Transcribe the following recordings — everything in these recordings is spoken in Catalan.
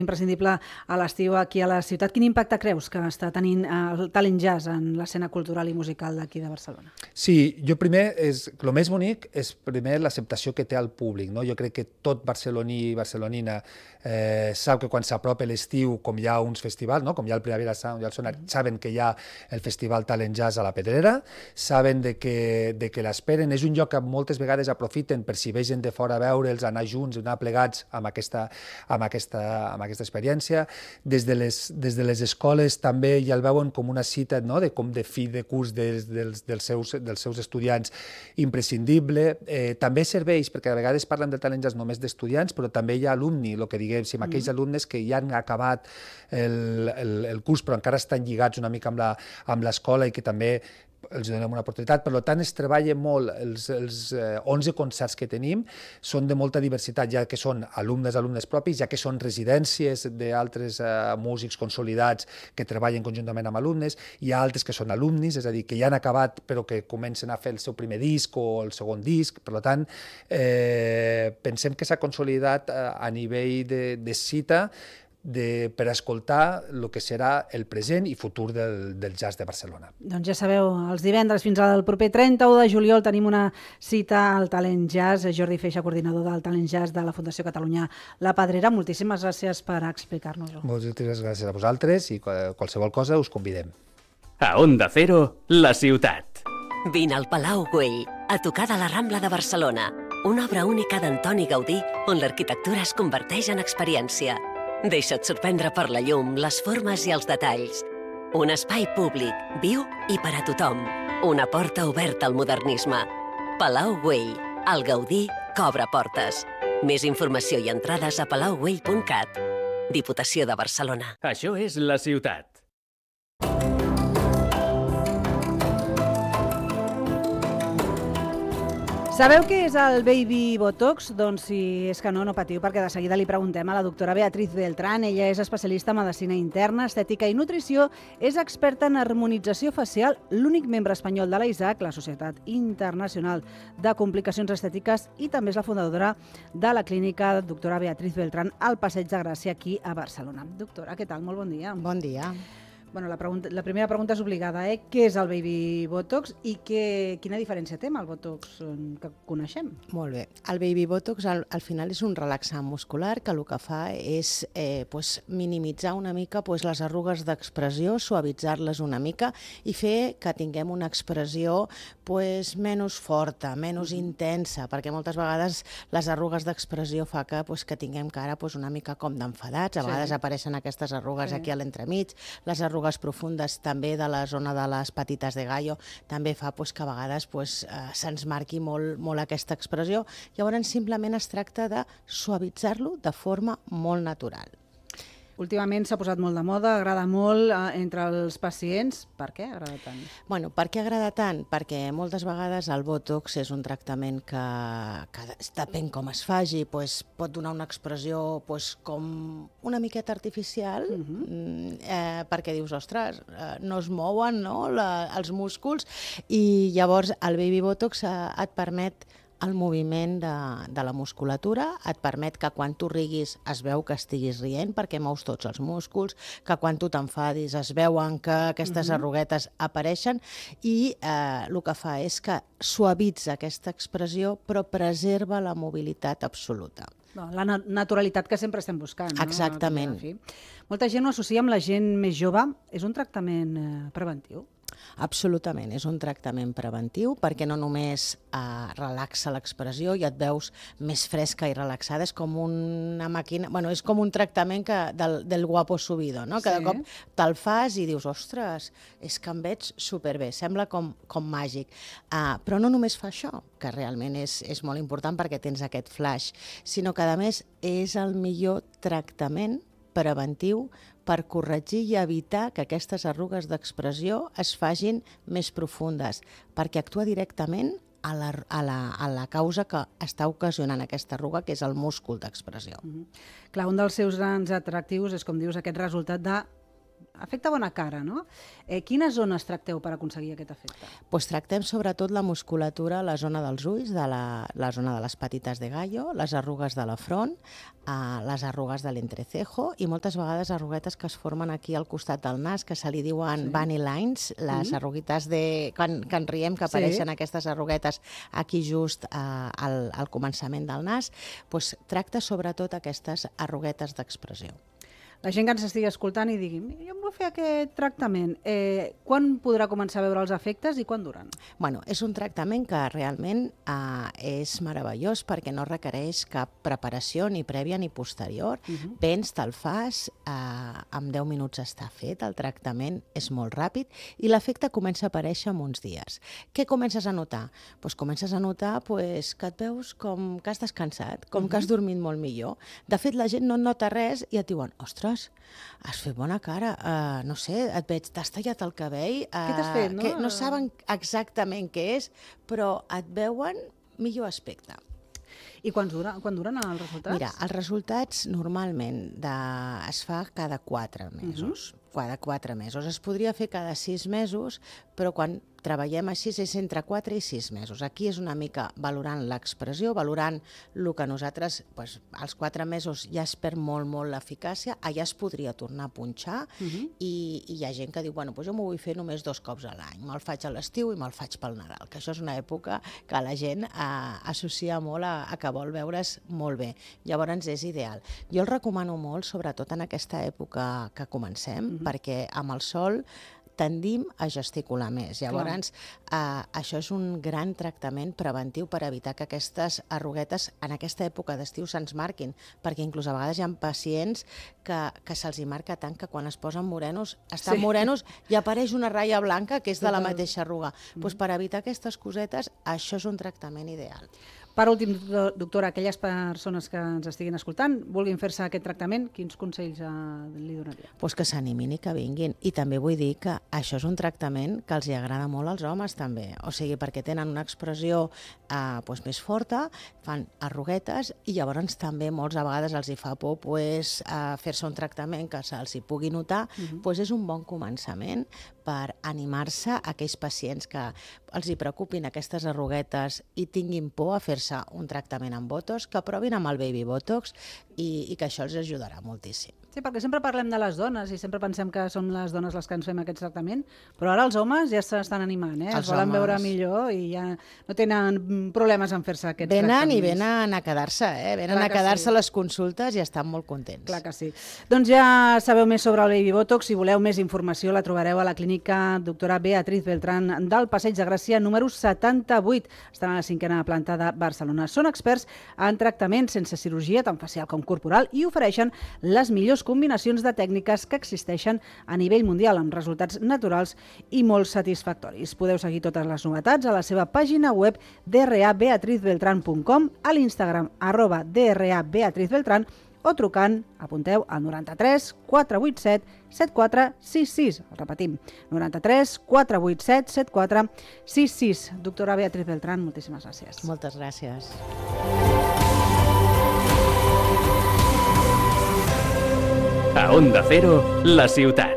imprescindible a l'estiu aquí a la ciutat. Quin impacte creus que està tenint el talent jazz en l'escena cultural i musical d'aquí de Barcelona? Sí, jo primer, el més bonic és primer l'acceptació que té el públic, no? Jo crec que tot barceloní i barcelonina sap que quan s'apropa l'estiu, com hi ha uns festivals, no? Com hi ha el Primavera Sound i el Sonar, saben que hi ha el Festival Talent Jazz a la Pedrera, saben de que l'esperen, és un lloc que moltes vegades aprofiten per si ve gent de fora a veure'ls, anar junts, anar plegats amb aquesta experiència. Des de les escoles també ja el veuen com una cita, no? Com de fi de curs dels seus estudiants imprescindible. També serveix, perquè a vegades parlen del talent jazz només d'estudiants, però també hi ha alumni, el que diguéssim, aquells alumnes que ja han acabat el curs però encara estan lligats una mica amb l'escola i que també els donem una oportunitat. Per tant, es treballa molt, els 11 concerts que tenim són de molta diversitat, ja que són alumnes propis, ja que són residències d'altres músics consolidats que treballen conjuntament amb alumnes, hi ha altres que són alumnis, és a dir, que ja han acabat però que comencen a fer el seu primer disc o el segon disc. Per tant, pensem que s'ha consolidat a nivell de cita per escoltar el que serà el present i futur del jazz de Barcelona. Doncs ja sabeu, els divendres fins al proper 31 de juliol tenim una cita al Talent Jazz. Jordi Feixa, coordinador del Talent Jazz de la Fundació Catalunya La Pedrera. Moltíssimes gràcies per explicar-nos-ho. Moltíssimes gràcies a vosaltres i qualsevol cosa us convidem. A Onda Cero, la ciutat. Vine al Palau Güell, a tocar de la Rambla de Barcelona, una obra única d'Antoni Gaudí on l'arquitectura es converteix en experiència. Deixa't sorprendre per la llum, les formes i els detalls. Un espai públic, viu i per a tothom. Una porta oberta al modernisme. Palau Güell, el Gaudí que obre portes. Més informació i entrades a palaugüell.cat. Diputació de Barcelona. Això és la ciutat. Sabeu què és el Baby Botox? Doncs si és que no patiu, perquè de seguida li preguntem a la doctora Beatriz Beltrán. Ella és especialista en medicina interna, estètica i nutrició, és experta en harmonització facial, l'únic membre espanyol de la ISAC, la Societat Internacional de Complicacions Estètiques, i també és la fundadora de la clínica doctora Beatriz Beltrán al Passeig de Gràcia, aquí a Barcelona. Doctora, què tal? Molt bon dia. Bon dia. Bueno, la primera pregunta és obligada, Què és el Baby Botox i quina diferència té amb el Botox que coneixem? Molt bé. El Baby Botox al final és un relaxant muscular que el que fa és minimitzar una mica les arrugues d'expressió, suavitzar-les una mica i fer que tinguem una expressió menys forta, menys intensa, perquè moltes vegades les arrugues d'expressió fa que tinguem cara una mica com d'enfadats. A vegades apareixen aquestes arrugues aquí a l'entremig, les arrugues profundes també de la zona de les patites de gallo, també fa que a vegades se'ns marqui molt aquesta expressió. Llavors simplement es tracta de suavitzar-lo de forma molt natural. Últimament s'ha posat molt de moda, agrada molt entre els pacients. Per què agrada tant? Bueno, per què agrada tant? Perquè moltes vegades el Botox és un tractament que depèn com es faci, pot donar una expressió com una miqueta artificial, perquè dius, ostres, no es mouen els músculs, i llavors el Baby Botox et permet el moviment de la musculatura, et permet que quan tu riguis es veu que estiguis rient perquè mous tots els músculs, que quan tu t'enfadis es veuen que aquestes arruguetes apareixen, i el que fa és que suavitza aquesta expressió però preserva la mobilitat absoluta. La naturalitat que sempre estem buscant. Exactament. Molta gent ho associa amb la gent més jove. És un tractament preventiu? Absolutament, és un tractament preventiu perquè no només relaxa l'expressió i et veus més fresca i relaxada, és com una màquina, és com un tractament del guapo subido, no? Cada cop te'l fas i dius, ostres, és que em veig superbé, sembla com màgic. Però no només fa això, que realment és molt important perquè tens aquest flash, sinó que a més és el millor tractament preventiu per corregir i evitar que aquestes arrugues d'expressió es facin més profundes, perquè actua directament a la causa que està ocasionant aquesta arruga, que és el múscul d'expressió. Clar, un dels seus grans atractius és, com dius, aquest resultat de Efecte bona cara, no? Quines zones tracteu per aconseguir aquest efecte? Pues tractem sobretot la musculatura, la zona dels ulls, la zona de les patites de gallo, les arrugues de la front, les arrugues de l'entrecejo i moltes vegades arruguetes que es formen aquí al costat del nas, que se li diuen bunny lines, les arruguites que en riem, que apareixen aquestes arruguetes aquí just al començament del nas, pues tracta sobretot aquestes arruguetes d'expressió. La gent que ens estigui escoltant i digui jo em vull fer aquest tractament, quan podrà començar a veure els efectes i quan duren? Bueno, és un tractament que realment és meravellós perquè no requereix cap preparació ni prèvia ni posterior. Vens, te'l fas, en 10 minuts està fet, el tractament és molt ràpid i l'efecte comença a aparèixer en uns dies. Què comences a notar? Pues comences a notar que et veus com que has descansat, com que has dormit molt millor. De fet, la gent no nota res i et diuen, ostres, has fet bona cara, no sé, et veig, t'has tallat el cabell, què t'has fet, no? No saben exactament què és, però et veuen millor aspecte. I quan duren els resultats? Mira, els resultats normalment es fa cada 4 mesos. Cada 4 mesos. Es podria fer cada 6 mesos, però quan treballem així és entre 4 i 6 mesos. Aquí és una mica valorant l'expressió, valorant el que nosaltres, als 4 mesos ja es perd molt l'eficàcia, allà es podria tornar a punxar i hi ha gent que diu, bueno, jo m'ho vull fer només 2 cops a l'any, me'l faig a l'estiu i me'l faig pel Nadal, que això és una època que la gent associa molt a que vol veure's molt bé. Llavors és ideal. Jo el recomano molt, sobretot en aquesta època que comencem, perquè amb el sol tendim a gesticular més. Llavors, això és un gran tractament preventiu per evitar que aquestes arruguetes en aquesta època d'estiu se'ns marquin, perquè inclús a vegades hi ha pacients que se'ls hi marca tant que quan es posen morenos, estan morenos i apareix una ratlla blanca que és de la mateixa arruga. Doncs per evitar aquestes cosetes, això és un tractament ideal. Per últim, doctora, aquelles persones que ens estiguin escoltant, vulguin fer-se aquest tractament, quins consells li donaria? Pues que s'animin i que vinguin. I també vull dir que això és un tractament que els agrada molt als homes també. O sigui, perquè tenen una expressió més forta, fan arruguetes i llavors també molts a vegades els hi fa por fer-se un tractament que se'ls hi pugui notar. És un bon començament per animar-se a aquells pacients que els hi preocupin aquestes arruguetes i tinguin por a fer-se un tractament amb Botox, que provin amb el Baby Botox i que això els ajudarà moltíssim. Sí, perquè sempre parlem de les dones i sempre pensem que som les dones les que ens fem aquest tractament, però ara els homes ja s'estan animant, els volen veure millor i ja no tenen problemes en fer-se aquests tractaments. Venen a quedar-se, venen a quedar-se a les consultes i estan molt contents. Clar que sí. Doncs ja sabeu més sobre el Baby Botox, si voleu més informació la trobareu a la clínica doctora Beatriz Beltrán del Passeig de Gràcia número 78. Estan a la 5ª planta de Barcelona. Són experts en tractaments sense cirurgia, tant facial com corporal, i ofereixen les millors combinacions de tècniques que existeixen a nivell mundial, amb resultats naturals i molt satisfactoris. Podeu seguir totes les novetats a la seva pàgina web drabeatrizbeltran.com, a l'Instagram @drabeatrizbeltran o trucant, apunteu, al 93 487 7466. El repetim, 93 487 7466. Doctora Beatriz Beltrán, moltíssimes gràcies. Moltes gràcies. A Onda Cero, la ciutat.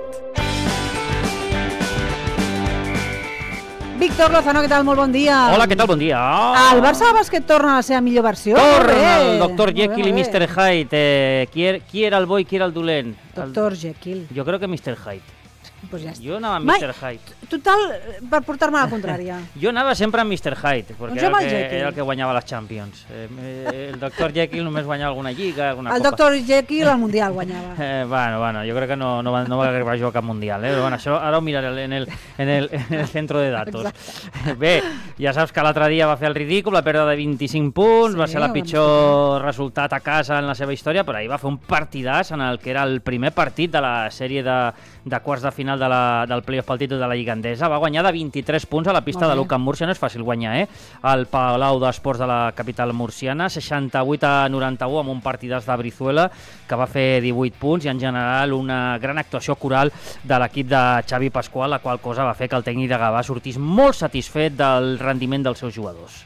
Víctor Lozano, què tal? Molt bon dia. Hola, què tal? Bon dia. El Barça de bàsquet torna a la seva millor versió. Torna el Dr. Jekyll i Mr. Hyde. Qui era el bo i qui era el dolent? Dr. Jekyll. Jo crec que Mr. Hyde. Pues ja està. Jo anava amb Mr. Hyde. Total, per portar-me a la contrària. Jo anava sempre amb Mr. Hyde, perquè Doncs era el que guanyava les Champions. El Dr. Jekyll només guanyava alguna lliga, alguna copa. El Dr. Jekyll al Mundial guanyava. Bueno, jo crec que no va arribar a jugar cap Mundial, però bueno, això ara ho miraré en el centro de datos. Exacte. Bé, ja saps que l'altre dia va fer el ridícul, la pèrdua de 25 punts, va ser el pitjor resultat a casa en la seva història, però ahir va fer un partidàs en el que era el primer partit de la sèrie de quarts de final del playoff pel títol de la Lliga Endesa. Va guanyar de 23 punts a la pista de l'Ucamp Múrcia. No és fàcil guanyar, al Palau d'Esports de la capital murciana. 68-91 amb un partidàs de Brizuela, que va fer 18 punts, i en general una gran actuació coral de l'equip de Xavi Pasqual, la qual cosa va fer que el tècnic de Gavà sortís molt satisfet del rendiment dels seus jugadors.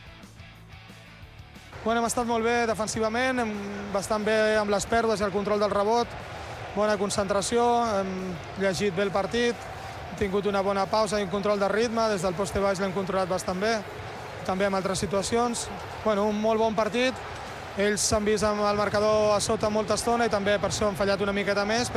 Hem estat molt bé defensivament, bastant bé amb les pèrdues i el control del rebot. bona concentració, hem llegit bé el partit, hem tingut una bona pausa i un control de ritme, des del poste baix l'hem controlat bastant bé, també en altres situacions. Bueno, un molt bon partit, ells s'han vist amb el marcador a sota molta estona i també per això han fallat una miqueta més,